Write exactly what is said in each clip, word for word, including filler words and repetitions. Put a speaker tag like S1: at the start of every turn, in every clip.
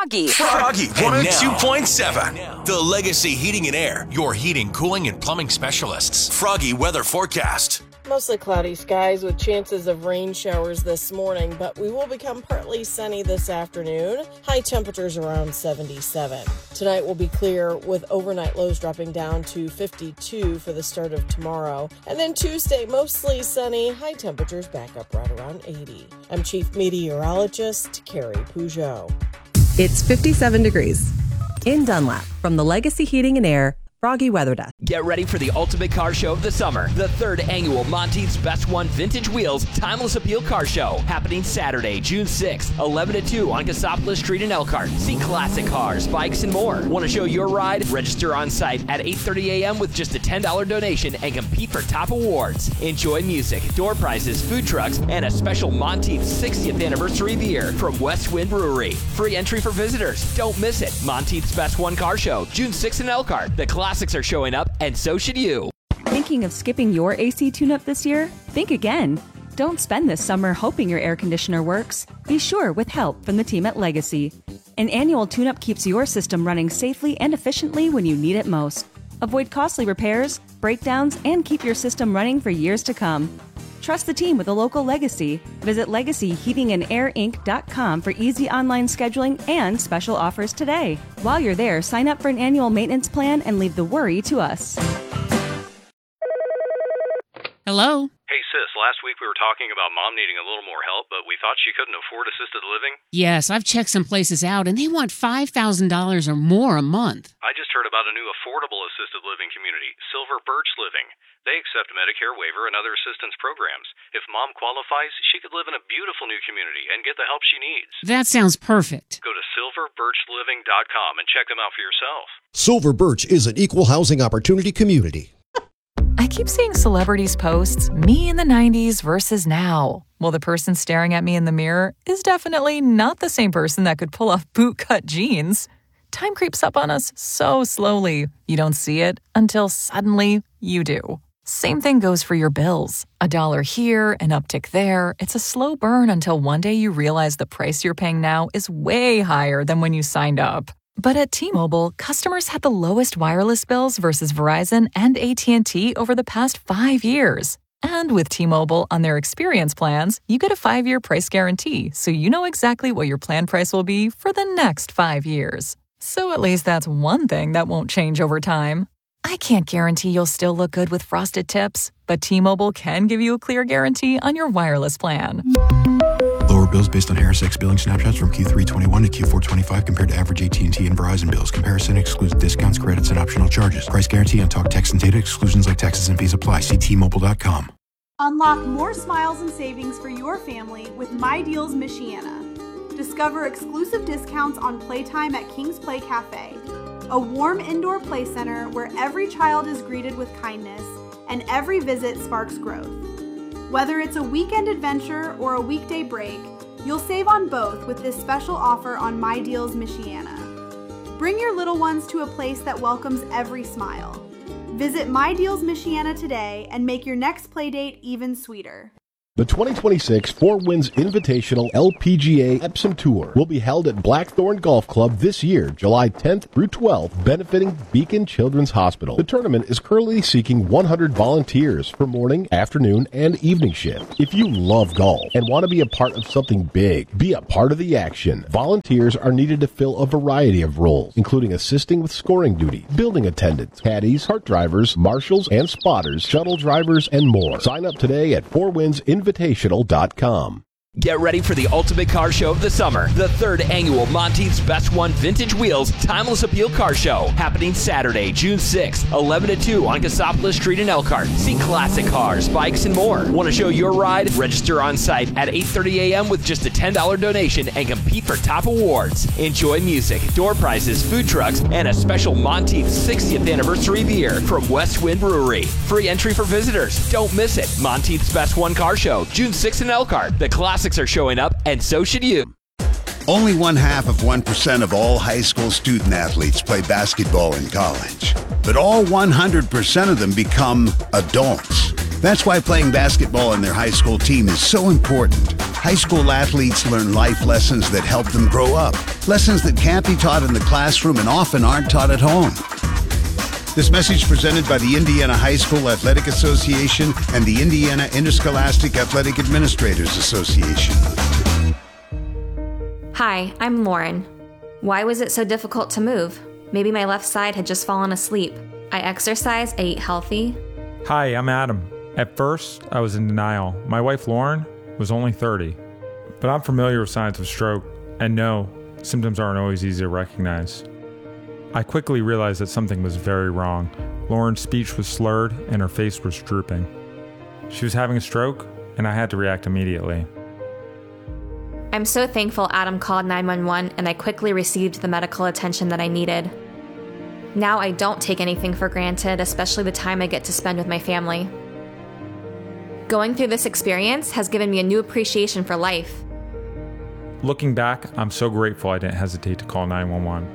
S1: Froggy.
S2: Froggy one oh two point seven. The Legacy Heating and Air, your heating, cooling, and plumbing specialists. Froggy weather forecast.
S3: Mostly cloudy skies with chances of rain showers this morning, but we will become partly sunny this afternoon. High temperatures around seventy-seven. Tonight will be clear with overnight lows dropping down to fifty-two for the start of tomorrow. And then Tuesday, mostly sunny, high temperatures back up right around eighty. I'm Chief Meteorologist Carrie Peugeot.
S4: It's fifty-seven degrees in Dunlap from the Legacy Heating and Air Froggy Weather Desk.
S5: Get ready for the ultimate car show of the summer. The third annual Monteith's Best One Vintage Wheels Timeless Appeal Car Show. Happening Saturday, June sixth, eleven to two on Cassopolis Street in Elkhart. See classic cars, bikes, and more. Want to show your ride? Register on site at eight thirty a.m. with just a ten dollars donation and compete for top awards. Enjoy music, door prizes, food trucks, and a special Monteith's sixtieth anniversary beer from West Wind Brewery. Free entry for visitors. Don't miss it. Monteith's Best One Car Show, June sixth in Elkhart. The classics are showing up, and so should you.
S6: Thinking of skipping your A C tune-up this year? Think again. Don't spend this summer hoping your air conditioner works. Be sure with help from the team at Legacy. An annual tune-up keeps your system running safely and efficiently when you need it most. Avoid costly repairs, breakdowns, and keep your system running for years to come. Trust the team with a local Legacy. Visit legacy heating and air inc dot com for easy online scheduling and special offers today. While you're there, sign up for an annual maintenance plan and leave the worry to us.
S7: Hello?
S8: Hey, sis, last week we were talking about Mom needing a little more help, but we thought she couldn't afford assisted living.
S7: Yes, I've checked some places out, and they want five thousand dollars or more a month.
S8: I just heard about a new affordable assisted living community, Silver Birch Living. They accept Medicare waiver and other assistance programs. If Mom qualifies, she could live in a beautiful new community and get the help she needs.
S7: That sounds perfect.
S8: Go to silver birch living dot com and check them out for yourself.
S9: Silver Birch is an equal housing opportunity community.
S10: I keep seeing celebrities posts, me in the nineties versus now. Well, the person staring at me in the mirror is definitely not the same person that could pull off bootcut jeans. Time creeps up on us so slowly. You don't see it until suddenly you do. Same thing goes for your bills. A dollar here, an uptick there. It's a slow burn until one day you realize the price you're paying now is way higher than when you signed up. But at T-Mobile, customers had the lowest wireless bills versus Verizon and A T and T over the past five years. And with T-Mobile on their experience plans, you get a five-year price guarantee, so you know exactly what your plan price will be for the next five years. So at least that's one thing that won't change over time. I can't guarantee you'll still look good with frosted tips, but T-Mobile can give you a clear guarantee on your wireless plan.
S11: Lower bills based on Harris X billing snapshots from Q three twenty-one to Q four twenty-five compared to average A T and T and Verizon bills. Comparison excludes discounts, credits, and optional charges. Price guarantee on talk, text, and data. Exclusions like taxes and fees apply. See T Mobile dot com.
S12: Unlock more smiles and savings for your family with My Deals Michiana. Discover exclusive discounts on playtime at King's Play Cafe, a warm indoor play center where every child is greeted with kindness and every visit sparks growth. Whether it's a weekend adventure or a weekday break, you'll save on both with this special offer on My Deals Michiana. Bring your little ones to a place that welcomes every smile. Visit My Deals Michiana today and make your next playdate even sweeter.
S13: The twenty twenty-six Four Winds Invitational L P G A Epsom Tour will be held at Blackthorn Golf Club this year, July tenth through twelfth, benefiting Beacon Children's Hospital. The tournament is currently seeking one hundred volunteers for morning, afternoon, and evening shift. If you love golf and want to be a part of something big, be a part of the action. Volunteers are needed to fill a variety of roles, including assisting with scoring duty, building attendants, caddies, cart drivers, marshals, and spotters, shuttle drivers, and more. Sign up today at Four Winds Invitational. Invitational dot com.
S5: Get ready for the ultimate car show of the summer. The third annual Monteith's Best One Vintage Wheels Timeless Appeal Car Show. Happening Saturday, June sixth, eleven to two on Cassopolis Street in Elkhart. See classic cars, bikes, and more. Want to show your ride? Register on site at eight thirty a.m. with just a ten dollars donation and compete for top awards. Enjoy music, door prizes, food trucks, and a special Monteith's sixtieth anniversary beer from West Wind Brewery. Free entry for visitors. Don't miss it. Monteith's Best One Car Show, June sixth in Elkhart. The classic are showing up, and so should you.
S14: Only one half of one percent of all high school student athletes play basketball in college. But all one hundred percent of them become adults. That's why playing basketball on their high school team is so important. High school athletes learn life lessons that help them grow up. Lessons that can't be taught in the classroom and often aren't taught at home. This message presented by the Indiana High School Athletic Association and the Indiana Interscholastic Athletic Administrators Association.
S1: Hi, I'm Lauren. Why was it so difficult to move? Maybe my left side had just fallen asleep. I exercise, I eat healthy.
S15: Hi, I'm Adam. At first, I was in denial. My wife, Lauren, was only thirty. But I'm familiar with signs of stroke, and no, symptoms aren't always easy to recognize. I quickly realized that something was very wrong. Lauren's speech was slurred, and her face was drooping. She was having a stroke, and I had to react immediately.
S1: I'm so thankful Adam called nine one one and I quickly received the medical attention that I needed. Now I don't take anything for granted, especially the time I get to spend with my family. Going through this experience has given me a new appreciation for life.
S15: Looking back, I'm so grateful I didn't hesitate to call nine one one.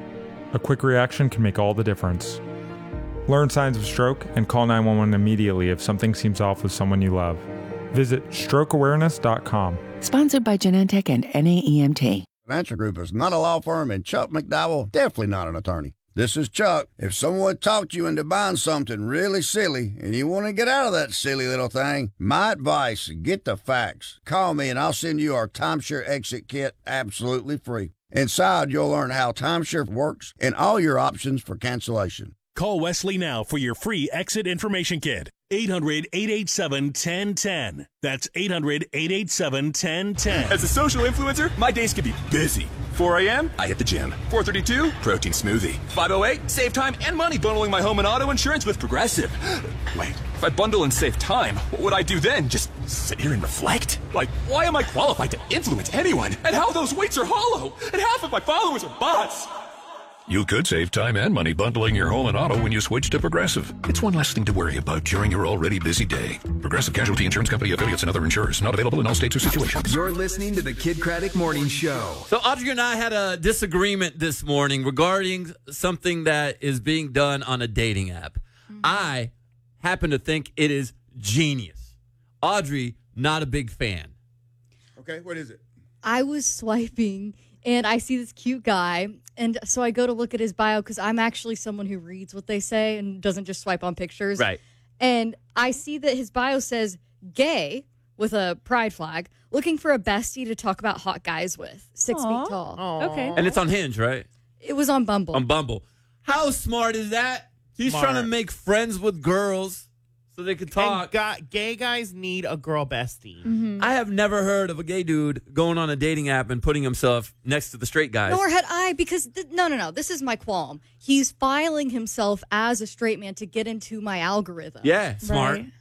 S15: A quick reaction can make all the difference. Learn signs of stroke and call nine one one immediately if something seems off with someone you love. Visit stroke awareness dot com.
S16: Sponsored by Genentech and N A E M T.
S17: Financial Group is not a law firm, and Chuck McDowell definitely not an attorney. This is Chuck. If someone talked you into buying something really silly and you want to get out of that silly little thing, my advice, get the facts. Call me and I'll send you our timeshare exit kit absolutely free. Inside, you'll learn how timeshare works and all your options for cancellation.
S18: Call Wesley now for your free exit information kit. eight hundred, eight eight seven, one zero one zero. That's eight hundred, eight eight seven, one zero one zero.
S19: As a social influencer, my days can be busy. four a.m., I hit the gym. four thirty-two, protein smoothie. five oh eight, save time and money bundling my home and auto insurance with Progressive. Wait, if I bundle and save time, what would I do then? Just sit here and reflect? Like, why am I qualified to influence anyone? And how those weights are hollow? And half of my followers are bots.
S20: You could save time and money bundling your home and auto when you switch to Progressive. It's one less thing to worry about during your already busy day. Progressive Casualty Insurance Company affiliates and other insurers. Not available in all states or situations.
S21: You're listening to the Kid Craddock Morning Show.
S22: So Audrey and I had a disagreement this morning regarding something that is being done on a dating app. Mm-hmm. I happen to think it is genius. Audrey, not a big fan.
S23: Okay, what is it?
S24: I was swiping, and I see this cute guy, and so I go to look at his bio because I'm actually someone who reads what they say and doesn't just swipe on pictures.
S22: Right.
S24: And I see that his bio says gay with a pride flag, looking for a bestie to talk about hot guys with, six
S22: Aww.
S24: feet tall.
S22: Aww. Okay. And it's on Hinge, right?
S24: It was on Bumble.
S22: On Bumble. How smart is that? He's
S25: Smart.
S22: trying to make friends with girls so they could talk.
S25: And gay guys need a girl bestie.
S24: Mm-hmm.
S22: I have never heard of a gay dude going on a dating app and putting himself next to the straight guys.
S24: Nor had I, because, th- no, no, no, this is my qualm. He's filing himself as a straight man to get into my algorithm.
S22: Yeah, smart.
S24: Right.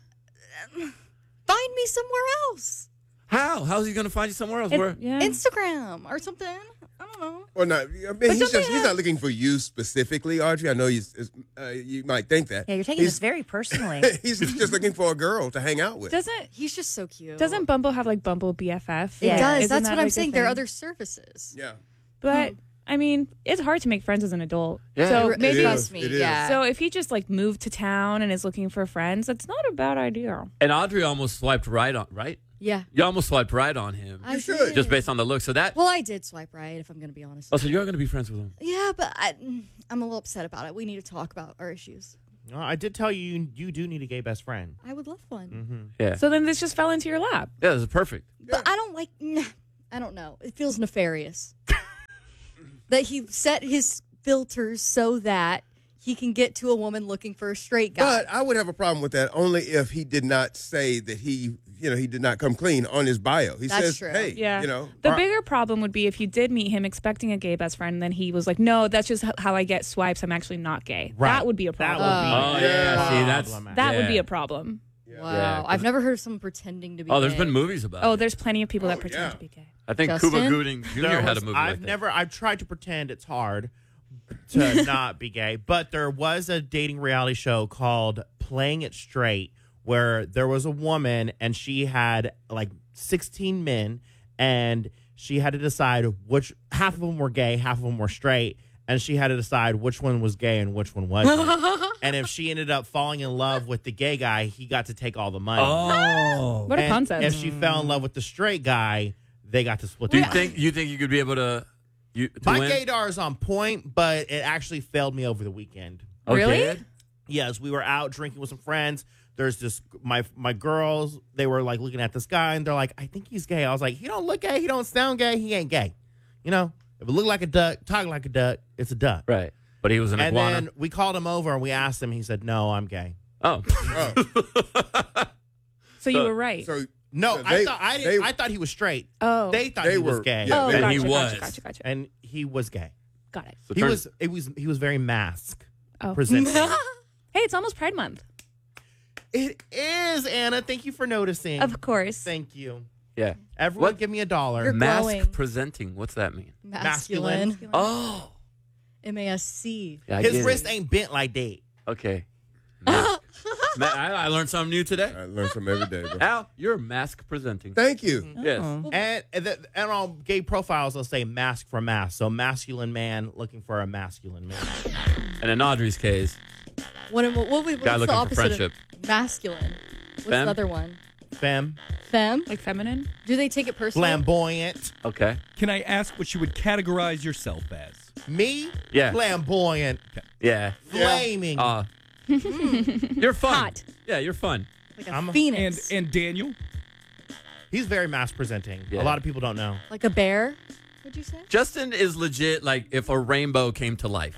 S24: Find me somewhere else.
S22: How? How's he going to find you somewhere else?
S24: It-
S22: Where?
S24: yeah. Instagram or something. I don't know.
S23: Well, no, I mean, he's just he's not looking for you specifically, Audrey. I know he's, uh, you might think that.
S26: Yeah, you're taking
S23: he's,
S26: this very personally.
S23: he's just looking for a girl to hang out with.
S27: Doesn't
S24: He's just so cute.
S27: doesn't Bumble have like Bumble B F F?
S24: It
S27: Like,
S24: does.
S27: isn't
S24: That's
S27: that,
S24: what I'm
S27: like, a
S24: saying. There are
S27: thing?
S24: other services.
S23: Yeah.
S27: But I mean, it's hard to make friends as an adult.
S24: Yeah.
S27: So
S24: It
S27: maybe
S24: is. It is. Yeah.
S27: So if he just like moved to town and is looking for friends, that's not a bad idea.
S22: And Audrey almost swiped right on, right?
S24: Yeah.
S22: You almost swiped right on him.
S24: I should.
S22: Just based on the look. So that.
S24: Well, I did swipe right, if I'm going to be honest.
S22: Oh, so you're going to be friends with him?
S24: Yeah, but I, I'm a little upset about it. We need to talk about our issues.
S25: Well, I did tell you you do need a gay best friend.
S24: I would love one.
S25: Mm-hmm.
S22: Yeah.
S27: So then this just fell into your lap.
S22: Yeah, this is perfect.
S24: But I don't like, nah, I don't know. It feels nefarious. That he set his filters so that he can get to a woman looking for a straight guy.
S23: But I would have a problem with that only if he did not say that he, you know, he did not come clean on his bio. He
S24: That's
S23: says,
S24: true.
S23: hey,
S27: Yeah.
S23: you know.
S27: The
S23: or-
S27: bigger problem would be if you did meet him expecting a gay best friend, and then he was like, "No, that's just h- how I get swipes. I'm actually not gay."
S25: Right.
S27: That would be a
S25: That
S27: problem.
S25: would be
S22: Oh,
S25: a
S22: yeah. See, that's.
S25: problem.
S27: That would
S22: yeah.
S27: be a problem.
S24: Wow.
S22: Yeah,
S24: I've never heard of someone pretending to be
S22: Oh, there's
S24: gay.
S22: been movies about
S27: Oh,
S22: it.
S27: there's plenty of people that
S23: Oh,
S27: pretend
S23: yeah.
S27: to be gay.
S22: I think
S24: Justin?
S22: Cuba Gooding Junior
S25: There
S22: had a
S25: was-
S22: movie
S25: I've
S22: like that.
S25: never. I've tried to pretend it's hard to not be gay, but there was a dating reality show called Playing It Straight where there was a woman and she had like sixteen men and she had to decide which half of them were gay, half of them were straight, and she had to decide which one was gay and which one wasn't. And if she ended up falling in love with the gay guy, he got to take all the money.
S22: Oh.
S27: What a
S25: And
S27: concept.
S25: If she fell in love with the straight guy, they got to split
S22: Do
S25: the
S22: you
S25: money.
S22: think you think you could be able to? You to
S25: My
S22: win?
S25: gaydar is on point, but it actually failed me over the weekend.
S22: Oh, Really? did?
S25: Yes, we were out drinking with some friends. There's this my my girls. They were like looking at this guy, and they're like, "I think he's gay." I was like, "He don't look gay. He don't sound gay. He ain't gay." You know, if it look like a duck, talk like a duck, it's a duck.
S22: Right. But he was an
S25: and
S22: iguana.
S25: then we called him over and we asked him. He said, "No, I'm gay."
S22: Oh.
S27: So you were right.
S23: So
S25: No,
S23: So
S25: I
S23: they-
S25: thought I didn't.
S23: they-
S25: I thought he was straight.
S27: Oh.
S25: They thought
S23: They
S25: he was
S23: were-
S25: gay.
S23: yeah,
S27: Oh,
S23: they-
S27: gotcha,
S22: he
S27: gotcha,
S22: was.
S27: gotcha, gotcha.
S25: and he was gay.
S27: Got it.
S22: So
S25: He
S22: turn-
S25: was. It was. He was very mask
S27: Oh.
S25: presenting.
S27: Hey, it's almost Pride Month.
S25: It is, Anna. Thank you for noticing.
S27: Of course.
S25: Thank you.
S22: Yeah.
S25: Everyone,
S22: What?
S25: give me a dollar.
S24: You're
S22: Mask
S24: glowing.
S22: presenting. What's that mean?
S24: Masculine.
S25: Masculine.
S22: Oh.
S24: M A S C.
S22: Yeah, I
S25: His
S22: get it.
S25: wrist ain't bent like that.
S22: Okay. Mask. Ma- I, I learned something new today.
S23: I learn something every day, bro.
S22: Al, you're mask presenting.
S23: Thank you.
S22: Yes.
S25: And and, the, and on gay profiles, they'll say mask for mask. So masculine man looking for a masculine man.
S22: And in Audrey's case,
S24: What, what, what, what's
S22: Guy
S24: the
S22: looking for
S24: opposite
S22: friendship.
S24: of masculine? What's
S22: Femme?
S24: the other one?
S25: Femme.
S24: Femme?
S27: Like feminine?
S24: Do they take it personally?
S25: Flamboyant.
S22: okay.
S2: Can I ask what you would categorize yourself as?
S25: Me?
S22: Yeah.
S25: Flamboyant.
S22: Yeah.
S25: Flaming.
S22: Uh, you're fun.
S27: Hot.
S22: Yeah, you're fun.
S24: Like a
S25: I'm a-
S2: And
S24: phoenix.
S2: and Daniel?
S25: He's very mask presenting.
S22: Yeah.
S25: A lot of people don't know.
S24: like a bear? Would you say?
S22: Justin is legit like if a rainbow came to life.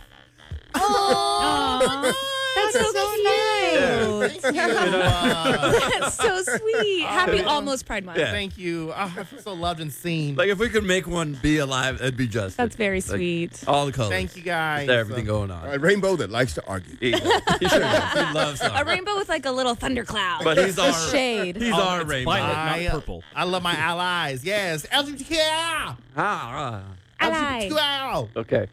S24: Oh, that's so, nice.
S25: Thank you. Uh,
S27: That's so sweet. Happy almost Pride Month.
S22: Yeah.
S25: Thank you. Oh, I feel so loved and seen.
S22: Like if we could make one be alive, it'd be Justin.
S27: That's very
S22: Like,
S27: sweet.
S22: all the colors.
S25: Thank you, guys.
S22: Everything going
S23: All
S22: on.
S23: right, Rainbow that likes to argue.
S22: He, he sure does. He loves
S27: A
S22: something.
S27: rainbow with like a little thundercloud.
S22: But he's our
S24: Shade.
S22: He's
S2: Oh,
S22: our
S2: it's
S22: rainbow.
S2: violet,
S25: I,
S2: not purple.
S25: I love my allies. Yes. L G B T Q.
S22: Ah, ah.
S27: Ally.
S22: Okay.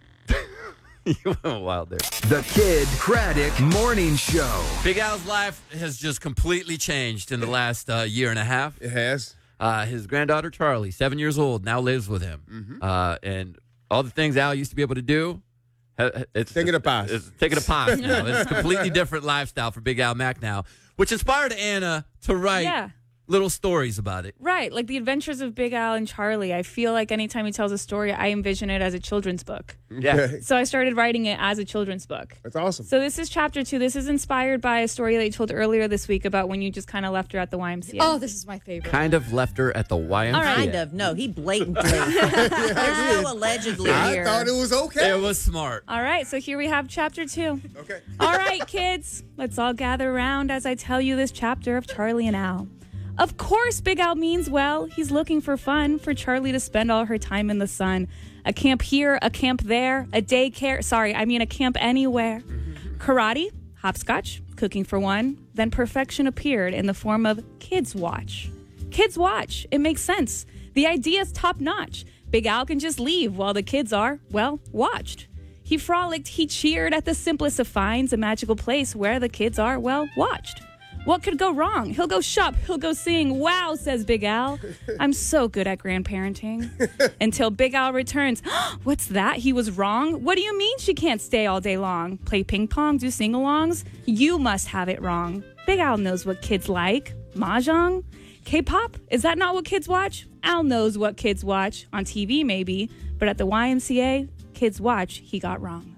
S22: You went wild there.
S21: The Kid Craddock Morning Show.
S22: Big Al's life has just completely changed in the last uh, year and a half.
S23: It has.
S22: Uh, his granddaughter, Charlie, seven years old, now lives with him.
S23: Mm-hmm.
S22: Uh, and all the things Al used to be able to do, uh, it's
S23: Taking a pass.
S22: It's taking a pass now. It's a completely different lifestyle for Big Al Mack now, which inspired Anna to write
S27: Yeah.
S22: little stories about it.
S27: Right, like the adventures of Big Al and Charlie. I feel like anytime he tells a story, I envision it as a children's book.
S22: Yeah.
S27: So I started writing it as a children's book.
S23: That's awesome.
S27: So this is chapter two. This is inspired by a story that you told earlier this week about when you just kind of left her at the Y M C A.
S24: Oh, this is my favorite.
S22: Kind of left her at the Y M C A.
S27: All right.
S3: Kind of. No, he blatantly. There's no allegedly
S23: I
S3: here.
S23: thought it was okay.
S22: It was smart.
S27: All right, so here we have chapter two.
S23: Okay.
S27: All right, kids, let's all gather around as I tell you this chapter of Charlie and Al. Of course, Big Al means well. He's looking for fun for Charlie to spend all her time in the sun. A camp here, a camp there, a daycare. Sorry, I mean a camp anywhere. Karate, hopscotch, cooking for one. Then perfection appeared in the form of Kids Watch. Kids Watch. It makes sense. The idea's top notch. Big Al can just leave while the kids are, well, watched. He frolicked, he cheered at the simplest of finds, a magical place where the kids are, well, watched. What could go wrong? He'll go shop, he'll go sing. Wow, says Big Al. I'm so good at grandparenting. Until Big Al returns. What's that? He was wrong? What do you mean she can't stay all day long? Play ping pong, do sing-alongs? You must have it wrong. Big Al knows what kids like. Mahjong? K-pop? Is that not what kids watch? Al knows what kids watch. On T V, maybe. But at the Y M C A, Kids Watch, he got wrong.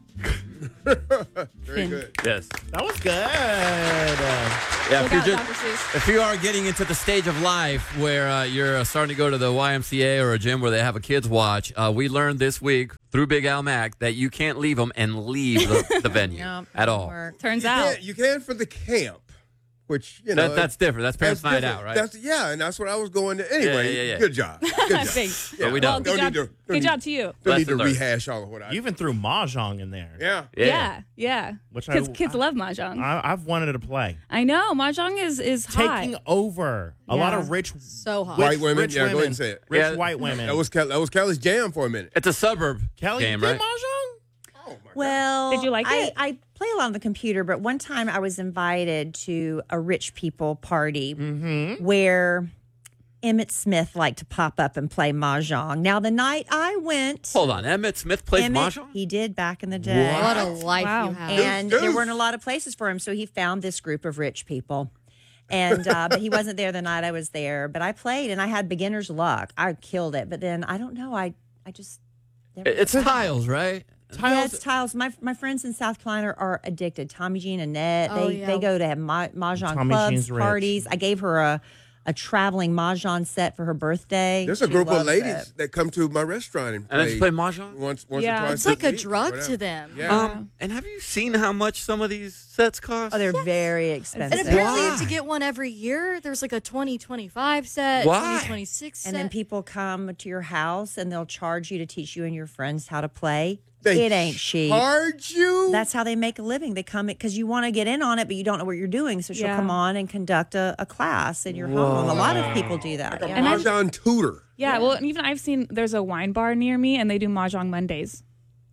S23: Very good.
S22: Yes.
S25: That was good.
S22: Yeah, if,
S27: Look
S22: you're
S27: out,
S22: just,
S27: Doctor Seuss.
S22: if you are getting into the stage of life where uh, you're uh, starting to go to the Y M C A or a gym where they have a kids watch, uh, we learned this week through Big Al Mack that you can't leave them and leave the, the venue
S3: Yep,
S22: at all.
S3: work.
S27: Turns
S23: You
S27: out.
S23: can, you can for the camp, which you know
S22: That, that's different. That's parents' night
S23: different.
S22: out, right?
S23: That's yeah, and that's what I was going to anyway.
S22: Yeah, yeah, yeah.
S23: Good job. Good job.
S27: Thanks.
S22: But we
S27: Well,
S22: don't.
S27: good
S23: Don't
S27: job,
S23: need to- don't
S27: good
S23: need-
S27: job to you.
S23: Don't need to
S22: Lesson learned.
S23: rehash all of what I.
S25: You even threw mahjong in there.
S23: Yeah.
S22: Yeah.
S27: Yeah, yeah.
S25: Which
S27: kids,
S25: I-
S27: kids love mahjong.
S25: I, I've wanted to play.
S27: I know mahjong is is hot.
S25: Taking over a lot
S27: Yeah.
S25: of rich,
S24: So hot.
S25: rich
S23: White women.
S25: rich
S23: Yeah, go ahead
S25: women,
S23: and say it.
S25: Rich
S22: Yeah.
S25: white women.
S23: That was Kel- that was Kelly's jam for a minute.
S22: It's a suburb
S25: Kelly
S22: game,
S25: did
S22: right?
S25: mahjong.
S23: Oh my
S3: Well,
S27: Did you like
S3: I,
S27: it?
S3: I play a lot on the computer, but one time I was invited to a rich people party
S25: Mm-hmm.
S3: where Emmett Smith liked to pop up and play mahjong. Now, the night I went...
S22: Hold on. Emmett Smith plays
S3: Emmett,
S22: mahjong?
S3: He did back in the day.
S24: What a life
S27: Wow.
S24: you have.
S3: And
S23: Deuce,
S3: there
S23: deuce.
S3: weren't a lot of places for him, so he found this group of rich people. And uh, but he wasn't there the night I was there. But I played, and I had beginner's luck. I killed it. But then, I don't know, I, I just...
S22: It's tiles, right?
S3: Yeah, it's tiles. My my friends in South Carolina are addicted. Tommy Jean and Annette,
S24: Oh,
S3: they
S24: yeah.
S3: they go to have ma- mahjong
S25: Tommy
S3: clubs,
S25: Jean's rich.
S3: parties. I gave her a, a traveling mahjong set for her birthday.
S23: There's a
S3: She
S23: group of
S3: loves
S23: ladies
S3: it.
S23: that come to my restaurant and
S22: And
S23: play,
S22: they play mahjong?
S23: once, once
S27: Yeah.
S23: or twice
S24: It's like a
S23: week,
S24: drug
S23: whatever.
S24: to them.
S23: Yeah.
S22: Um, and have you seen how much some of these sets cost?
S3: Oh, they're very expensive.
S24: And apparently you have
S22: Why?
S24: to get one every year. There's like a twenty twenty-five set,
S22: Why?
S24: twenty twenty-six set.
S3: And then people come to your house and they'll charge you to teach you and your friends how to play.
S23: They
S3: it ain't cheap.
S23: Charge you?
S3: That's how they make a living. They come because you want to get in on it, but you don't know what you're doing. So she'll
S27: Yeah.
S3: come on and conduct a, a class in your home. A lot of people do that.
S23: Like a
S3: yeah.
S27: And I'm-
S23: mahjong tutor.
S27: Yeah, well, and even I've seen there's a wine bar near me, and they do mahjong Mondays.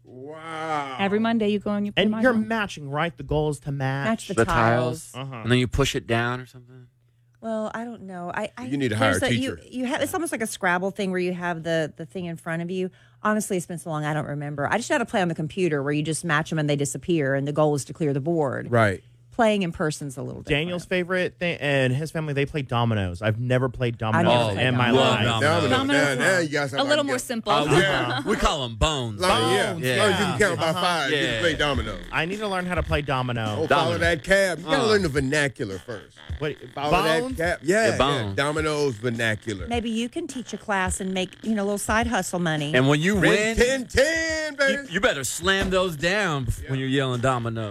S23: Wow.
S27: Every Monday you go and you play
S25: And
S27: mahjong.
S25: you're matching, right? The goal is to match.
S3: Match the,
S22: The
S3: tiles.
S22: tiles.
S25: Uh-huh.
S22: And then you push it down or something?
S3: Well, I don't know. I, I
S23: You need to hire
S3: there's
S23: a
S3: You,
S23: teacher.
S3: you have it's almost like a Scrabble thing where you have the the thing in front of you. Honestly, it's been so long I don't remember. I just had to play on the computer where you just match them and they disappear, and the goal is to clear the board.
S23: Right.
S3: Playing in person's a little different.
S25: Daniel's favorite thing, and his family, they play dominoes. I've never played
S3: never
S25: dominoes
S3: played
S25: in my
S3: dominoes.
S25: life.
S22: Dominoes.
S23: Dominoes. Now, now you guys have
S27: a
S23: like-
S27: little more
S23: yeah.
S27: simple.
S22: Uh, we,
S23: Yeah.
S22: we call them bones.
S23: Like, yeah.
S25: Bones,
S23: As
S25: yeah.
S23: long as you can count by
S25: Uh-huh.
S23: five, you
S22: Yeah.
S23: can play dominoes.
S25: I need to learn how to play domino.
S23: Oh, follow
S22: Domino.
S23: that cab. You gotta
S22: Uh.
S23: learn the vernacular first.
S25: What,
S23: Follow
S25: bones?
S23: that cab. Yeah,
S22: Yeah,
S23: yeah.
S22: bones.
S23: Dominoes vernacular.
S3: Maybe you can teach a class and make you know a little side hustle money.
S22: And when you
S23: Win
S22: win,
S23: ten ten, baby.
S22: you, you better slam those down bef- when you're yelling dominoes.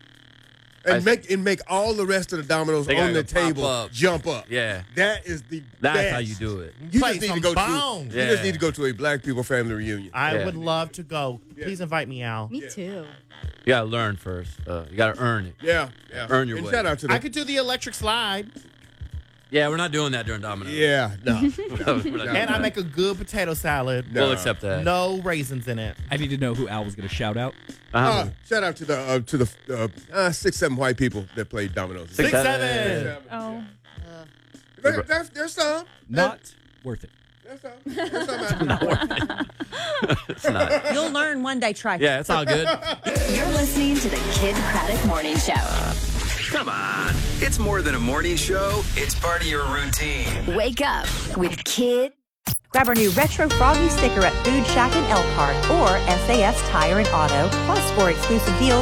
S23: and
S22: I-
S23: make and make all the rest of the dominoes
S22: They gotta
S23: on the
S22: go pop
S23: table
S22: up.
S23: jump up.
S22: Yeah.
S23: That is the
S22: That's
S23: best.
S22: how you do it.
S23: You
S25: Play
S23: just need to
S25: some
S23: go
S25: bones.
S23: to you just
S22: Yeah.
S23: need to go to a black people family reunion.
S25: I
S22: Yeah.
S25: would love to go. Please invite me out.
S24: Me too.
S22: You gotta learn first. Uh, you gotta earn it.
S23: Yeah, yeah.
S22: Earn your
S23: and
S22: way.
S23: shout out to the
S25: I could do the electric slide,
S22: Yeah, we're not doing that during dominoes.
S23: Yeah, no.
S22: We're not doing
S25: and I
S22: that.
S25: make a good potato salad.
S22: We'll accept that.
S25: No raisins in it.
S2: I need to know who Al was going to shout out.
S22: Uh-huh.
S23: Uh, shout out to the uh, to the uh, uh, six seven white people that played dominoes.
S22: Six,
S25: Six,
S22: seven.
S25: seven.
S27: Oh,
S23: There- there's, there's some.
S2: Not worth it.
S23: There's some. There's some out there.
S22: It's not.
S3: You'll learn one day. Try.
S22: Yeah, it's all good.
S4: You're listening to the Kid Craddock Morning Show.
S21: Come on. It's more than a morning show. It's part of your routine.
S4: Wake up with Kid.
S3: Grab our new Retro Froggy sticker at Food Shack in Elkhart or S A S Tire and Auto. Plus, for exclusive deals,